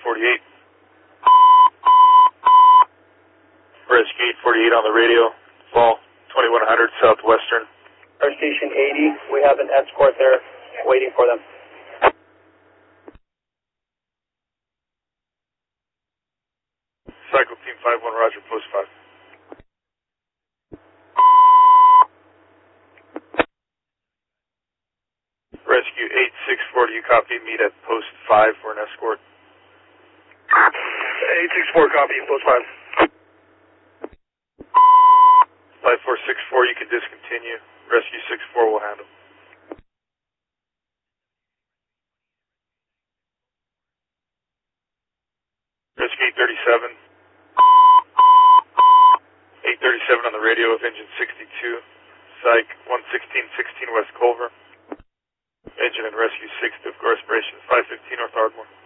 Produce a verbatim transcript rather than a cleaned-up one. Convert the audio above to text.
forty-eight. Rescue eight forty-eight on the radio. Fall twenty-one hundred Southwestern. Air Station eighty, we have an escort there waiting for them. Cycle Team five one, Roger, post five. Rescue eight six four, do you copy? Meet at post five for an escort. eight six four, copy, post five. five four six four, you can discontinue. Rescue six four will handle. Rescue eight thirty-seven. eight thirty-seven on the radio with engine sixty-two. Psych one sixteen sixteen West Culver. Engine and rescue six, difficult respiration five fifteen North Ardmore.